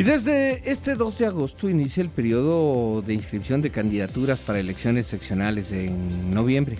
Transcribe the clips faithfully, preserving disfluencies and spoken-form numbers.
Y desde este dos de agosto inicia el periodo de inscripción de candidaturas para elecciones seccionales en noviembre.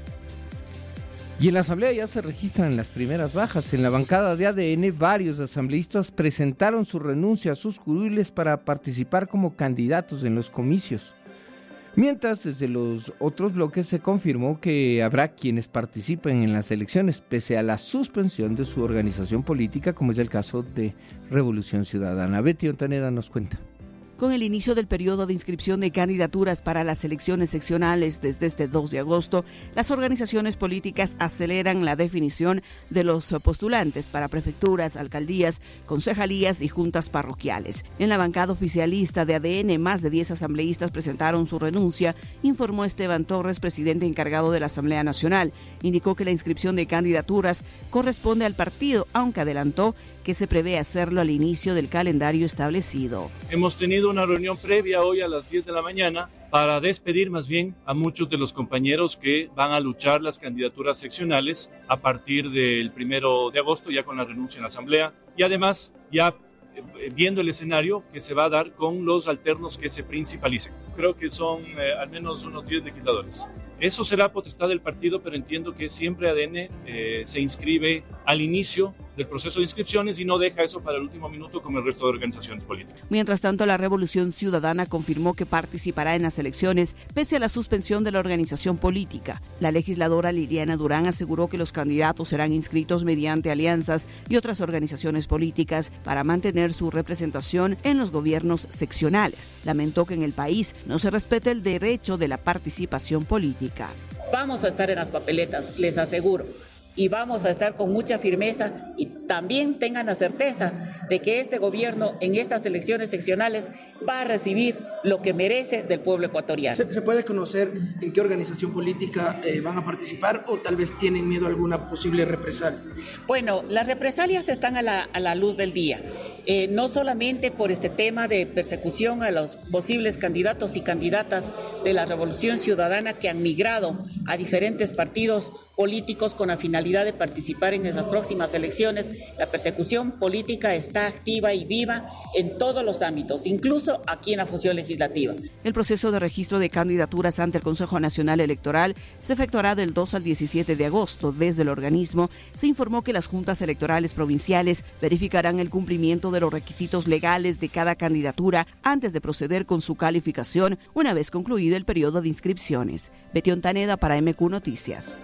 Y en la asamblea ya se registran las primeras bajas. En la bancada de A D N, varios asambleístas presentaron su renuncia a sus curules para participar como candidatos en los comicios. Mientras, desde los otros bloques se confirmó que habrá quienes participen en las elecciones, pese a la suspensión de su organización política, como es el caso de Revolución Ciudadana. Betty Ontaneda nos cuenta. Con el inicio del periodo de inscripción de candidaturas para las elecciones seccionales desde este dos de agosto, las organizaciones políticas aceleran la definición de los postulantes para prefecturas, alcaldías, concejalías y juntas parroquiales. En la bancada oficialista de A D N, más de diez asambleístas presentaron su renuncia, informó Esteban Torres, presidente encargado de la Asamblea Nacional. Indicó que la inscripción de candidaturas corresponde al partido, aunque adelantó que se prevé hacerlo al inicio del calendario establecido. Hemos tenido una reunión previa hoy a las diez de la mañana para despedir más bien a muchos de los compañeros que van a luchar las candidaturas seccionales a partir del primero de agosto, ya con la renuncia en la Asamblea, y además ya viendo el escenario que se va a dar con los alternos que se principalicen. Creo que son eh, al menos unos diez legisladores. Eso será potestad del partido, pero entiendo que siempre A D N eh, se inscribe al inicio del proceso de inscripciones y no deja eso para el último minuto como el resto de organizaciones políticas. Mientras tanto, la Revolución Ciudadana confirmó que participará en las elecciones pese a la suspensión de la organización política. La legisladora Liliana Durán aseguró que los candidatos serán inscritos mediante alianzas y otras organizaciones políticas para mantener su representación en los gobiernos seccionales. Lamentó que en el país no se respete el derecho de la participación política. Vamos a estar en las papeletas, les aseguro. Y vamos a estar con mucha firmeza y también tengan la certeza de que este gobierno en estas elecciones seccionales va a recibir lo que merece del pueblo ecuatoriano. ¿Se, se puede conocer en qué organización política eh, van a participar o tal vez tienen miedo a alguna posible represalia? Bueno, las represalias están a la, a la luz del día, eh, no solamente por este tema de persecución a los posibles candidatos y candidatas de la Revolución Ciudadana que han migrado a diferentes partidos políticos con la finalidad de participar en esas próximas elecciones. La persecución política está activa y viva en todos los ámbitos, incluso aquí en la función legislativa. El proceso de registro de candidaturas ante el Consejo Nacional Electoral se efectuará del dos al diecisiete de agosto. Desde el organismo se informó que las juntas electorales provinciales verificarán el cumplimiento de los requisitos legales de cada candidatura antes de proceder con su calificación una vez concluido el periodo de inscripciones. Betty Ontaneda para M Q Noticias.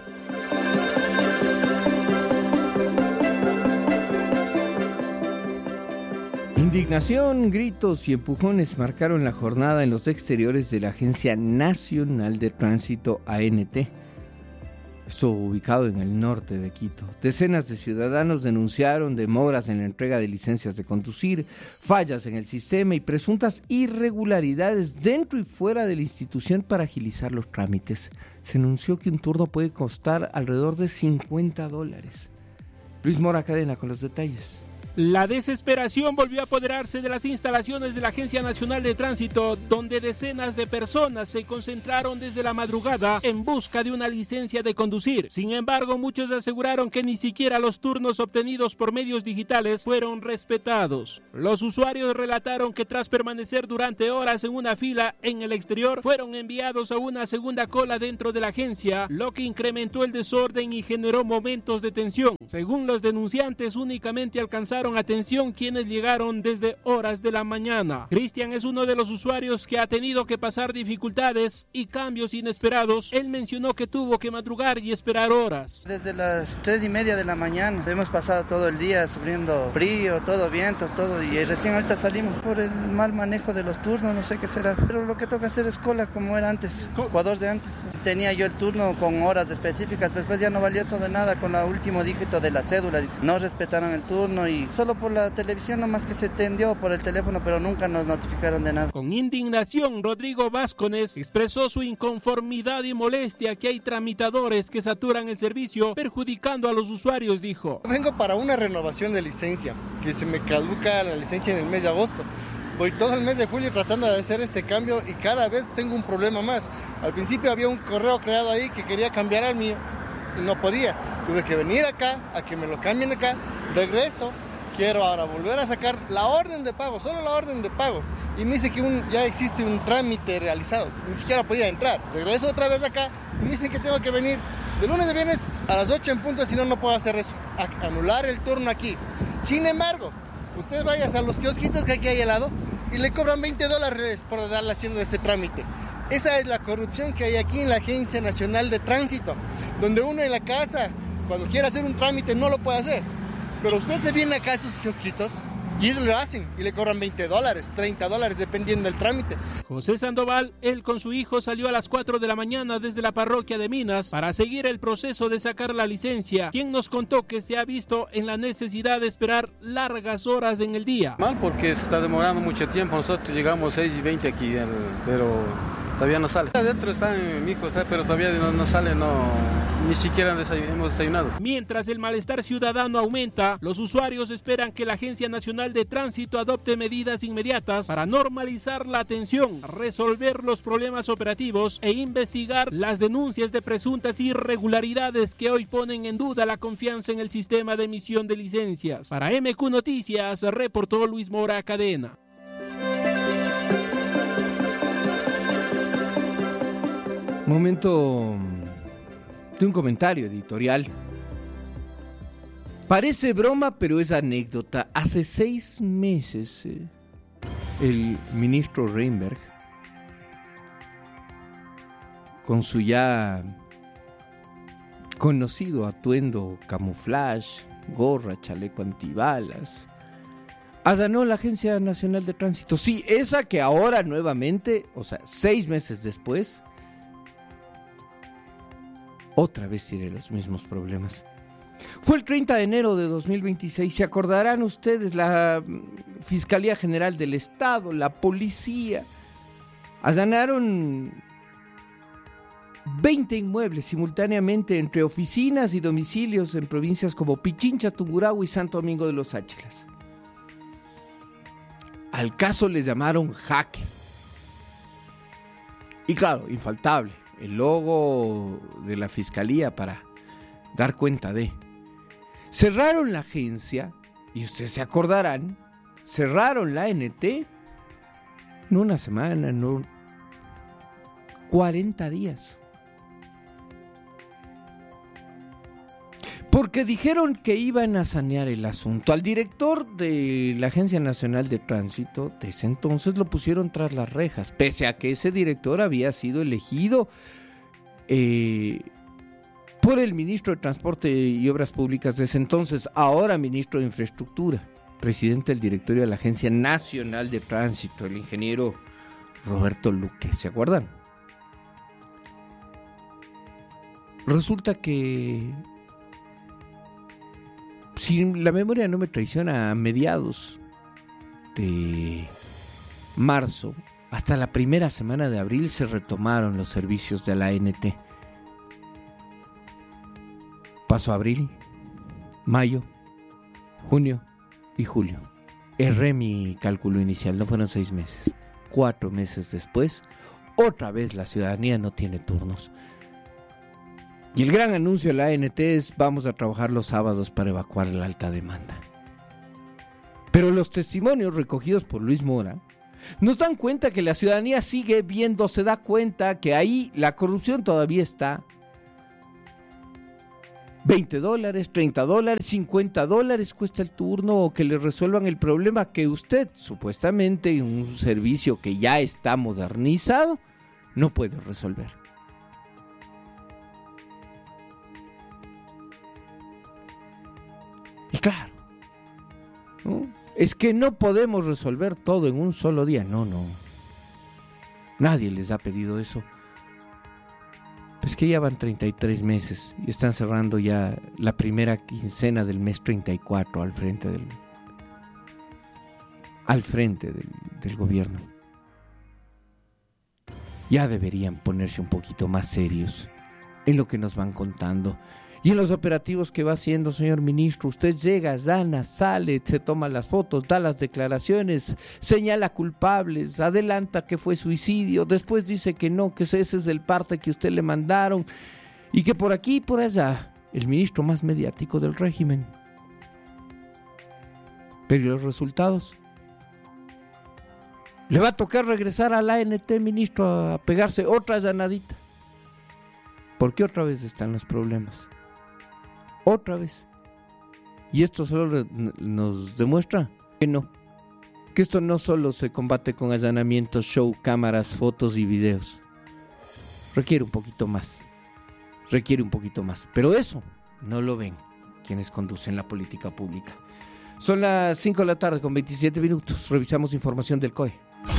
Indignación, gritos y empujones marcaron la jornada en los exteriores de la Agencia Nacional de Tránsito A N T, esto ubicado en el norte de Quito. Decenas de ciudadanos denunciaron demoras en la entrega de licencias de conducir, fallas en el sistema y presuntas irregularidades dentro y fuera de la institución para agilizar los trámites. Se anunció que un turno puede costar alrededor de cincuenta dólares. Luis Mora Cadena con los detalles. La desesperación volvió a apoderarse de las instalaciones de la Agencia Nacional de Tránsito, donde decenas de personas se concentraron desde la madrugada en busca de una licencia de conducir. Sin embargo, muchos aseguraron que ni siquiera los turnos obtenidos por medios digitales fueron respetados. Los usuarios relataron que tras permanecer durante horas en una fila en el exterior, fueron enviados a una segunda cola dentro de la agencia, lo que incrementó el desorden y generó momentos de tensión. Según los denunciantes, únicamente alcanzaron atención quienes llegaron desde horas de la mañana. Cristian es uno de los usuarios que ha tenido que pasar dificultades y cambios inesperados. Él mencionó que tuvo que madrugar y esperar horas. Desde las tres y media de la mañana hemos pasado todo el día sufriendo frío, todo vientos, todo, y recién ahorita salimos por el mal manejo de los turnos, no sé qué será, pero lo que toca hacer es cola como era antes, Ecuador de antes. Tenía yo el turno con horas específicas, después ya no valió eso de nada con el último dígito de la cédula, dice. No respetaron el turno y solo por la televisión nomás que se tendió por el teléfono, pero nunca nos notificaron de nada. Con indignación, Rodrigo Vázquez expresó su inconformidad y molestia que hay tramitadores que saturan el servicio, perjudicando a los usuarios, dijo. Vengo para una renovación de licencia, que se me caduca la licencia en el mes de agosto. Voy todo el mes de julio tratando de hacer este cambio y cada vez tengo un problema más. Al principio había un correo creado ahí que quería cambiar al mío. No podía, tuve que venir acá, a que me lo cambien acá, regreso quiero ahora volver a sacar la orden de pago, solo la orden de pago. Y me dice que un, ya existe un trámite realizado, ni siquiera podía entrar. Regreso otra vez acá y me dicen que tengo que venir de lunes a viernes a las ocho en punto, si no, no puedo hacer eso, a, anular el turno aquí. Sin embargo, ustedes vayan a los kiosquitos que aquí hay al lado y le cobran veinte dólares por darle haciendo ese trámite. Esa es la corrupción que hay aquí en la Agencia Nacional de Tránsito, donde uno en la casa, cuando quiere hacer un trámite, no lo puede hacer. Pero usted se viene acá a esos kiosquitos y ellos lo hacen y le cobran veinte dólares, treinta dólares, dependiendo del trámite. José Sandoval, él con su hijo salió a las cuatro de la mañana desde la parroquia de Minas para seguir el proceso de sacar la licencia, quien nos contó que se ha visto en la necesidad de esperar largas horas en el día. Mal porque está demorando mucho tiempo, nosotros llegamos seis y veinte aquí, pero todavía no sale. Adentro está mi hijo, está, pero todavía no, no sale, no, ni siquiera desay- hemos desayunado. Mientras el malestar ciudadano aumenta, los usuarios esperan que la Agencia Nacional de Tránsito adopte medidas inmediatas para normalizar la atención, resolver los problemas operativos e investigar las denuncias de presuntas irregularidades que hoy ponen en duda la confianza en el sistema de emisión de licencias. Para M Q Noticias, reportó Luis Mora Cadena. Momento de un comentario editorial. Parece broma, pero es anécdota. Hace seis meses, eh, el ministro Reinberg, con su ya conocido atuendo camuflaje, gorra, chaleco antibalas, allanó la Agencia Nacional de Tránsito. Sí, esa que ahora nuevamente, o sea, seis meses después, otra vez tiene los mismos problemas. Fue el treinta de enero de dos mil veintiséis. Se acordarán ustedes, la Fiscalía General del Estado, la policía, allanaron veinte inmuebles simultáneamente entre oficinas y domicilios en provincias como Pichincha, Tungurahua y Santo Domingo de los Áchilas. Al caso les llamaron jaque. Y claro, infaltable, el logo de la Fiscalía para dar cuenta de. Cerraron la agencia, y ustedes se acordarán, cerraron la A N T, no una semana, no cuarenta días. Porque dijeron que iban a sanear el asunto. Al director de la Agencia Nacional de Tránsito, de ese entonces, lo pusieron tras las rejas, pese a que ese director había sido elegido eh, por el ministro de Transporte y Obras Públicas de ese entonces, ahora ministro de Infraestructura, presidente del directorio de la Agencia Nacional de Tránsito, el ingeniero Roberto Luque. ¿Se acuerdan? Resulta que, si la memoria no me traiciona, a mediados de marzo hasta la primera semana de abril se retomaron los servicios de la A N T. Pasó abril, mayo, junio y julio. Erré mi cálculo inicial, no fueron seis meses. Cuatro meses después, otra vez la ciudadanía no tiene turnos. Y el gran anuncio de la A N T es: vamos a trabajar los sábados para evacuar la alta demanda. Pero los testimonios recogidos por Luis Mora nos dan cuenta que la ciudadanía sigue viendo, se da cuenta que ahí la corrupción todavía está. veinte dólares, treinta dólares, cincuenta dólares cuesta el turno, o que le resuelvan el problema que usted, supuestamente en un servicio que ya está modernizado, no puede resolver. Y claro, ¿no? Es que no podemos resolver todo en un solo día. No, no. Nadie les ha pedido eso. Pues que ya van treinta y tres meses y están cerrando ya la primera quincena del mes treinta y cuatro al frente del al frente del, del gobierno. Ya deberían ponerse un poquito más serios en lo que nos van contando y en los operativos que va haciendo, señor ministro. Usted llega, gana, sale, se toma las fotos, da las declaraciones, señala culpables, adelanta que fue suicidio, después dice que no, que ese es el parte que usted le mandaron, y que por aquí y por allá, el ministro más mediático del régimen. Pero ¿y los resultados? Le va a tocar regresar al A N T, ministro, a pegarse otra allanadita. ¿Por qué otra vez están los problemas? Otra vez. Y esto solo nos demuestra que no. Que esto no solo se combate con allanamientos, show, cámaras, fotos y videos. Requiere un poquito más. Requiere un poquito más. Pero eso no lo ven quienes conducen la política pública. Son las cinco de la tarde con veintisiete minutos. Revisamos información del C O E.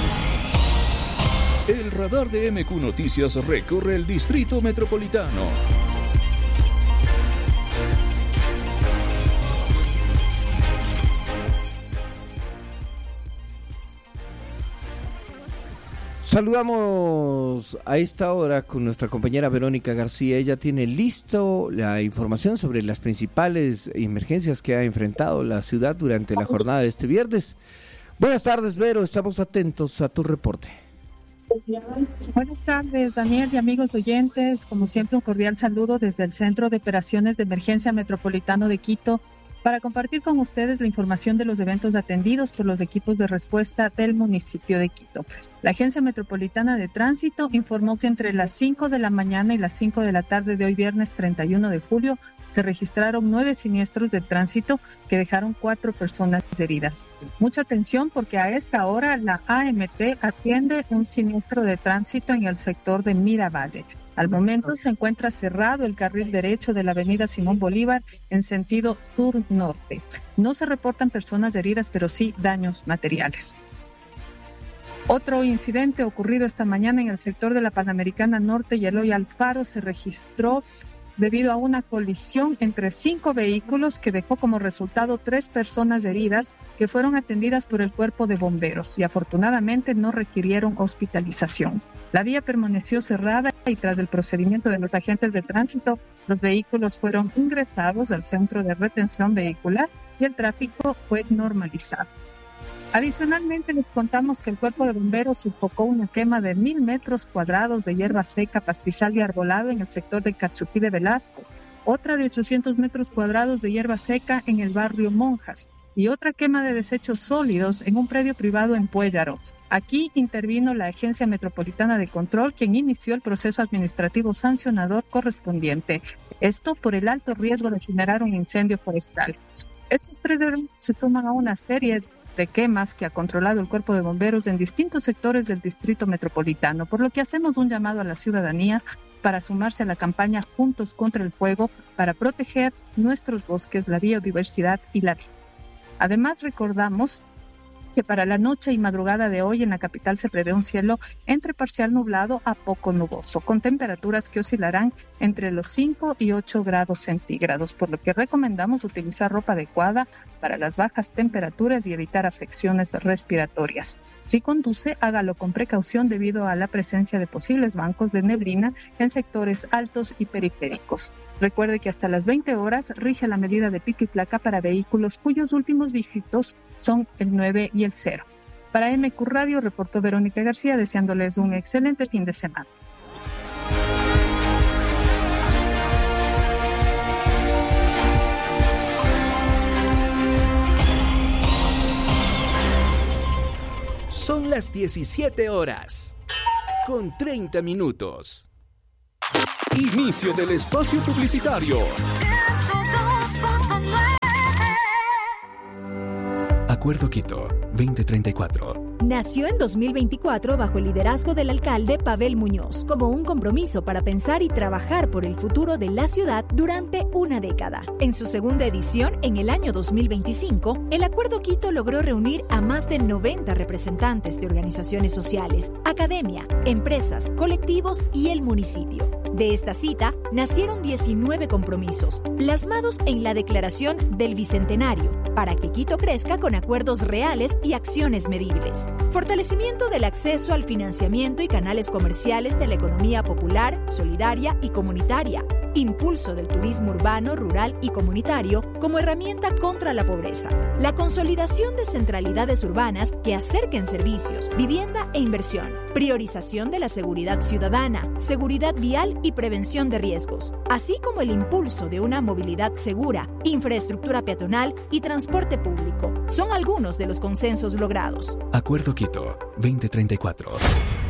El radar de M Q Noticias recorre el Distrito Metropolitano. Saludamos a esta hora con nuestra compañera Verónica García. Ella tiene listo la información sobre las principales emergencias que ha enfrentado la ciudad durante la jornada de este viernes. Buenas tardes, Vero. Estamos atentos a tu reporte. Buenas tardes, Daniel y amigos oyentes. Como siempre, un cordial saludo desde el Centro de Operaciones de Emergencia Metropolitano de Quito para compartir con ustedes la información de los eventos atendidos por los equipos de respuesta del municipio de Quito. La Agencia Metropolitana de Tránsito informó que entre las cinco de la mañana y las cinco de la tarde de hoy viernes treinta y uno de julio se registraron nueve siniestros de tránsito que dejaron cuatro personas heridas. Mucha atención porque a esta hora la A M T atiende un siniestro de tránsito en el sector de Miravalle. Al momento se encuentra cerrado el carril derecho de la avenida Simón Bolívar en sentido sur-norte. No se reportan personas heridas, pero sí daños materiales. Otro incidente ocurrido esta mañana en el sector de la Panamericana Norte y Eloy Alfaro se registró debido a una colisión entre cinco vehículos que dejó como resultado tres personas heridas que fueron atendidas por el cuerpo de bomberos y afortunadamente no requirieron hospitalización. La vía permaneció cerrada y tras el procedimiento de los agentes de tránsito, los vehículos fueron ingresados al centro de retención vehicular y el tráfico fue normalizado. Adicionalmente, les contamos que el Cuerpo de Bomberos sofocó una quema de mil metros cuadrados de hierba seca, pastizal y arbolado en el sector de Cachuquí de Velasco, otra de ochocientos metros cuadrados de hierba seca en el barrio Monjas y otra quema de desechos sólidos en un predio privado en Puéllaro. Aquí intervino la Agencia Metropolitana de Control, quien inició el proceso administrativo sancionador correspondiente. Esto por el alto riesgo de generar un incendio forestal. Estos tres eventos se suman a una serie de quemas que ha controlado el Cuerpo de Bomberos en distintos sectores del Distrito Metropolitano, por lo que hacemos un llamado a la ciudadanía para sumarse a la campaña Juntos contra el Fuego para proteger nuestros bosques, la biodiversidad y la vida. Además, recordamos que para la noche y madrugada de hoy en la capital se prevé un cielo entre parcial nublado a poco nuboso, con temperaturas que oscilarán entre los cinco y ocho grados centígrados, por lo que recomendamos utilizar ropa adecuada para las bajas temperaturas y evitar afecciones respiratorias. Si conduce, hágalo con precaución debido a la presencia de posibles bancos de neblina en sectores altos y periféricos. Recuerde que hasta las veinte horas rige la medida de pico y placa para vehículos cuyos últimos dígitos son el nueve y el cero. Para M Q Radio, reportó Verónica García, deseándoles un excelente fin de semana. Son las diecisiete horas, con treinta minutos. Inicio del espacio publicitario. Acuerdo Quito, veinte treinta y cuatro. Nació en dos mil veinticuatro bajo el liderazgo del alcalde Pavel Muñoz, como un compromiso para pensar y trabajar por el futuro de la ciudad durante una década. En su segunda edición, en el año dos mil veinticinco, el Acuerdo Quito logró reunir a más de noventa representantes de organizaciones sociales, academia, empresas, colectivos y el municipio. De esta cita, nacieron diecinueve compromisos, plasmados en la Declaración del Bicentenario, para que Quito crezca con acuerdos reales y acciones medibles. Fortalecimiento del acceso al financiamiento y canales comerciales de la economía popular, solidaria y comunitaria. impulso del turismo urbano, rural y comunitario como herramienta contra la pobreza, la consolidación de centralidades urbanas que acerquen servicios, vivienda e inversión, priorización de la seguridad ciudadana, seguridad vial y prevención de riesgos, así como el impulso de una movilidad segura, infraestructura peatonal y transporte público. Son algunos de los consensos logrados. Acuerdo Quito veinte treinta y cuatro.